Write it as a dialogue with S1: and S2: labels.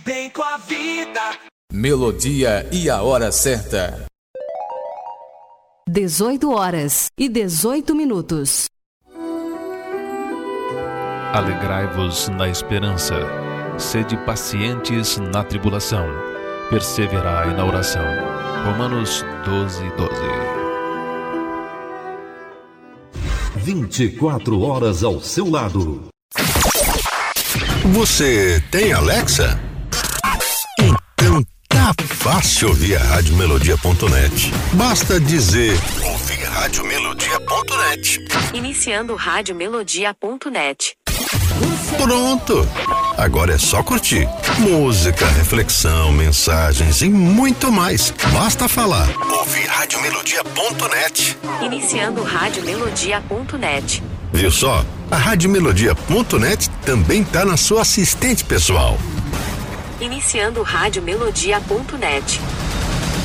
S1: Bem com a vida.
S2: Melodia e a hora certa.
S3: 18h18.
S4: Alegrai-vos na esperança, sede pacientes na tribulação, perseverai na oração. Romanos 12:12.
S5: 24 horas ao seu lado.
S6: Você tem Alexa? Então tá fácil ouvir a Radiomelodia.net. Basta dizer ouvir Radiomelodia.net.
S3: Iniciando Radiomelodia.net.
S6: Pronto! Agora é só curtir. Música, reflexão, mensagens e muito mais. Basta falar. Ouvir Radiomelodia.net.
S3: Iniciando Radiomelodia.net.
S6: Viu só? A Radiomelodia.net também tá na sua assistente pessoal.
S3: Iniciando Radiomelodia.net.